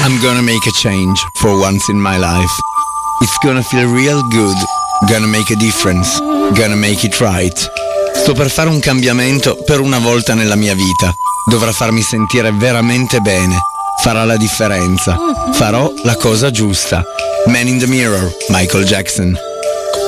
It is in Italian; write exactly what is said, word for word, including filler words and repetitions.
I'm gonna make a change for once in my life. It's gonna feel real good. Gonna make a difference. Gonna make it right. Sto per fare un cambiamento per una volta nella mia vita. Dovrà farmi sentire veramente bene. Farà la differenza. Farò la cosa giusta. Man in the Mirror, Michael Jackson.